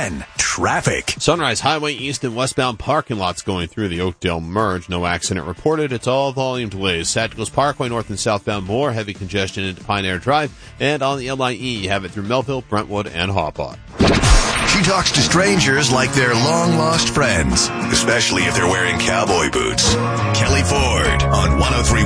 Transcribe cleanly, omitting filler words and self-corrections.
10, traffic. Sunrise Highway east and westbound parking lots going through the Oakdale merge. No accident reported. It's all volume delays. Sagicals Parkway north and southbound more heavy congestion into Pine Air Drive. And on the LIE, you have it through Melville, Brentwood, and Hawpaw. She talks to strangers like they're long-lost friends, especially if they're wearing cowboy boots. Kelly Ford on 103.